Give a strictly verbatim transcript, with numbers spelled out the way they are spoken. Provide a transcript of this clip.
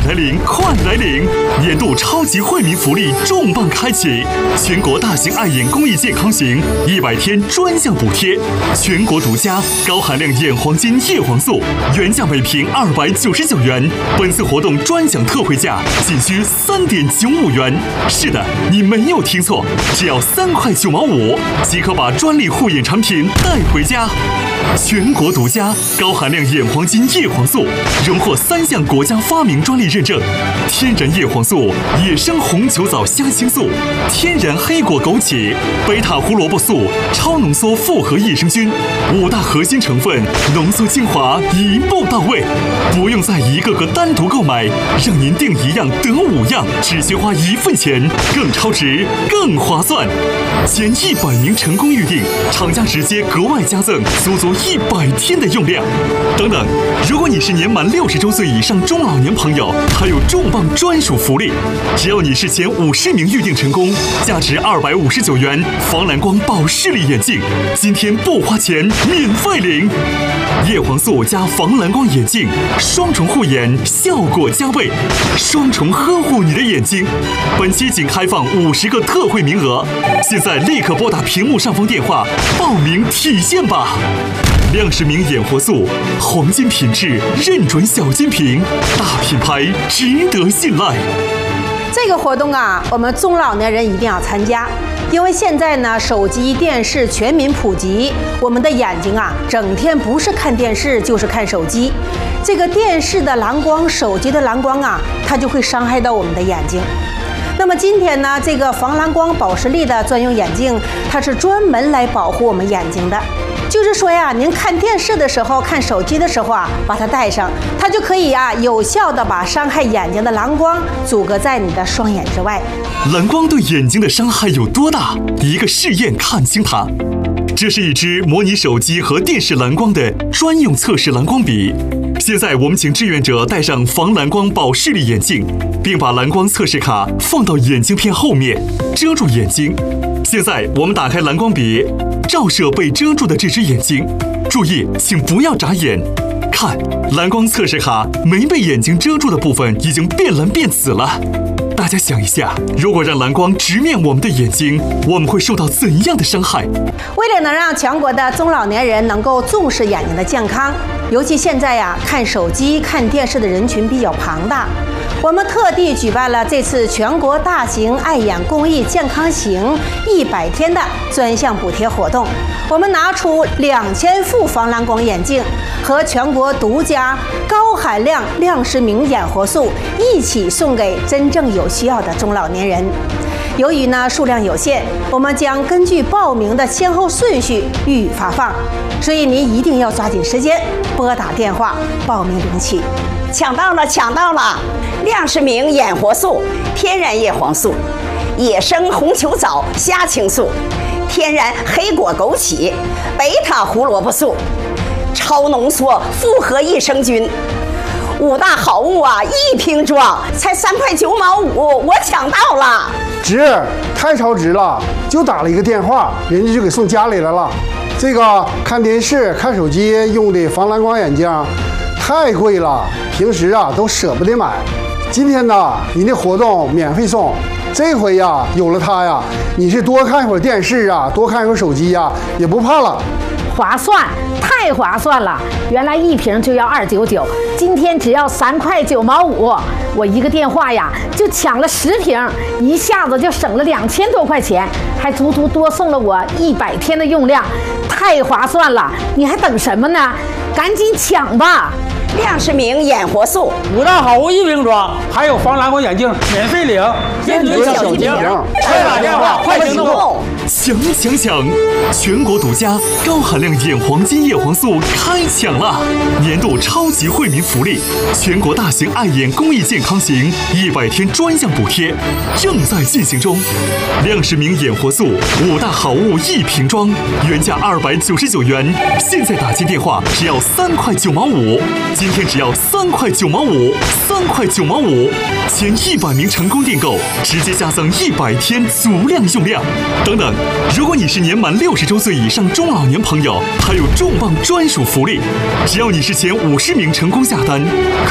来临，快来领！年度超级惠民福利重磅开启，全国大型爱眼公益健康行一百天专项补贴，全国独家高含量眼黄金叶黄素，原价每瓶二百九十九元，本次活动专享特惠价仅需三点九五元。是的，你没有听错，只要三块九毛五即可把专利护眼产品带回家。全国独家高含量眼黄金叶黄素，荣获三项国家发明专利认证：天然叶黄素、野生红球藻虾青素、天然黑果枸杞、贝塔胡萝卜素、超浓缩复合益生菌，五大核心成分浓缩精华，一步到位，不用再一个个单独购买，让您订一样得五样，只需花一份钱，更超值，更划算。前一百名成功预订，厂家直接格外加赠足足一百天的用量。等等，如果你是年满六十周岁以上中老年朋友，还有重磅专属福利，只要你是前五十名预订成功，价值二百五十九元防蓝光保视力眼镜，今天不花钱免费领。叶黄素加防蓝光眼镜，双重护眼，效果加倍，双重呵护你的眼睛。本期仅开放五十个特惠名额，现在立刻拨打屏幕上方电话报名体验吧。亮世明眼活素，黄金品质，认准小金瓶，大品牌，值得信赖。 这个活动啊，我们中老年人一定要参加，因为现在呢，手机、电视全民普及，我们的眼睛啊，整天不是看电视就是看手机。这个电视的蓝光、手机的蓝光啊，它就会伤害到我们的眼睛。那么今天呢，这个防蓝光保视力的专用眼镜，它是专门来保护我们眼睛的。就是说呀，您看电视的时候、看手机的时候啊，把它戴上，它就可以啊，有效的把伤害眼睛的蓝光阻隔在你的双眼之外。 蓝光对眼睛的伤害有多大？一个试验看清它。这是一支模拟手机和电视蓝光的专用测试蓝光笔。现在我们请志愿者戴上防蓝光保视力眼镜，并把蓝光测试卡放到眼镜片后面，遮住眼睛。现在我们打开蓝光笔，照射被遮住的这只眼睛。注意，请不要眨眼。看，蓝光测试卡没被眼睛遮住的部分已经变蓝变紫了。大家想一下，如果让蓝光直面我们的眼睛，我们会受到怎样的伤害？ 为了能让全国的中老年人能够重视眼睛的健康，尤其现在呀，看手机、看电视的人群比较庞大，我们特地举办了这次全国大型爱眼公益健康行一百天的专项补贴活动。我们拿出两千副防蓝光眼镜和全国独家高含量亮世明眼活素一起送给真正有需要的中老年人。由于呢数量有限，我们将根据报名的先后顺序予以发放，所以您一定要抓紧时间拨打电话报名领取。 抢到了，抢到了！亮世明眼活素、天然叶黄素、野生红球藻虾青素、天然黑果枸杞、贝塔胡萝卜素、超浓缩复合益生菌，五大好物啊，一瓶装才三块九毛五，我抢到了！ 值，太超值了！就打了一个电话，人家就给送家里来了。这个看电视、看手机用的防蓝光眼镜太贵了，平时啊都舍不得买。今天呢，你的活动免费送，这回呀有了它呀，你是多看一会儿电视啊，多看一会儿手机呀，也不怕了。 划算，太划算了！原来一瓶就要二九九，今天只要三块九毛五，我一个电话呀就抢了十瓶，一下子就省了两千多块钱，还足足多送了我一百天的用量，太划算了！你还等什么呢？赶紧抢吧！ 亮世明眼活素五大好物一瓶装，还有防蓝光眼镜免费领，坚决小金瓶，快打电话，快行动！ 抢抢抢！全国独家高含量眼黄金叶黄素开抢了！年度超级惠民福利，全国大型爱眼公益健康行一百天专项补贴正在进行中。亮世明眼活素五大好物一瓶装，原价二百九十九元，现在打进电话只要三块九毛五。今天只要三块九毛五，三块九毛五，前一百名成功订购，直接加赠一百天足量用量。等等，如果你是年满六十周岁以上中老年朋友，还有重磅专属福利，只要你是前五十名成功下单。